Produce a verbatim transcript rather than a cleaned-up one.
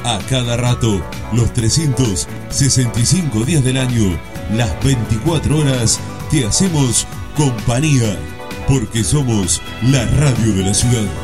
A cada rato, los trescientos sesenta y cinco días del año, las veinticuatro horas, te hacemos compañía, porque somos la radio de la ciudad.